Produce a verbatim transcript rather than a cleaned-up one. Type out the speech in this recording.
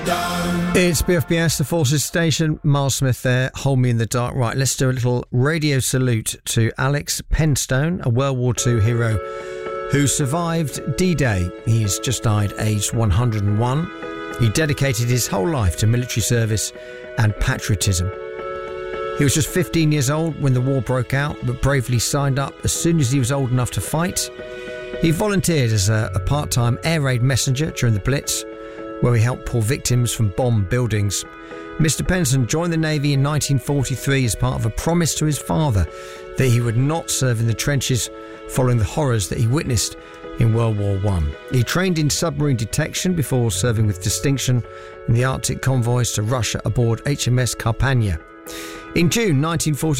It's B F B S, the Forces Station. Miles Smith there, Hold Me in the Dark. Right, let's do a little radio salute to Alex Penstone, a World War Two hero who survived D-Day. He's just died aged one hundred and one. He dedicated his whole life to military service and patriotism. He was just fifteen years old when the war broke out, but bravely signed up as soon as he was old enough to fight. He volunteered as a, a part-time air raid messenger during the Blitz, where he helped pull victims from bombed buildings. Mister Penstone joined the Navy in nineteen forty-three as part of a promise to his father that he would not serve in the trenches following the horrors that he witnessed in World War One. He trained in submarine detection before serving with distinction in the Arctic convoys to Russia aboard H M S Carpania. In June nineteen forty-three,